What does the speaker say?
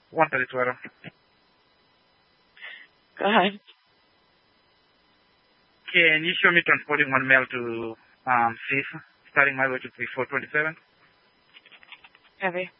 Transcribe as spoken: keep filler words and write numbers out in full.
one thirty-two, Adam. Go ahead. Can you show me transporting one mail to um, C I F, starting my way to three four two seven? Heavy.